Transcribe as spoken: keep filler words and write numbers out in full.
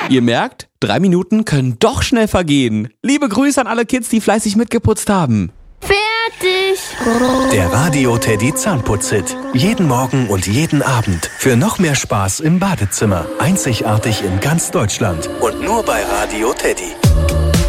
Ihr merkt, drei Minuten können doch schnell vergehen. Liebe Grüße an alle Kids, die fleißig mitgeputzt haben. Fertig. Der Radio Teddy Zahnputz-Hit. Jeden Morgen und jeden Abend. Für noch mehr Spaß im Badezimmer. Einzigartig in ganz Deutschland. Und nur bei Radio Teddy.